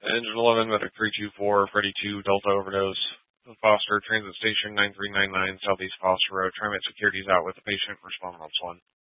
Engine 11, Medic 324, Freddy 2, Delta Overdose. Foster, Transit Station 9399, Southeast Foster Road. TriMet Security's out with the patient. Respond on 1.